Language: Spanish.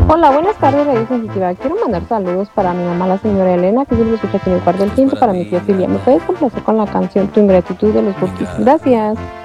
Hola, buenas tardes, Radio Sensitiva. Quiero mandar saludos para mi mamá, la señora Elena, que siempre escucha aquí en el cuarto del quinto, para mi tía Silvia. ¿Me puedes complacer con la canción Tu ingratitud de los Bukis? Gracias.